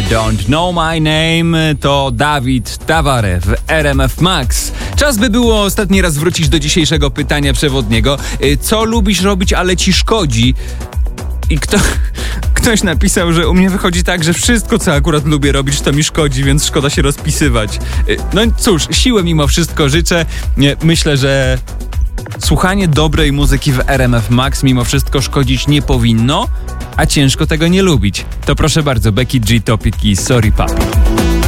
Don't Know My Name to Dawid Taware w RMF Max. Czas by było ostatni raz wrócić do dzisiejszego pytania przewodniego. Co lubisz robić, ale ci szkodzi? I ktoś napisał, że u mnie wychodzi tak, że wszystko, co akurat lubię robić, to mi szkodzi, więc szkoda się rozpisywać. No cóż, siłę mimo wszystko życzę. Myślę, że słuchanie dobrej muzyki w RMF Max mimo wszystko szkodzić nie powinno, a ciężko tego nie lubić. To proszę bardzo, Becky G, Topic i Sorry Papi.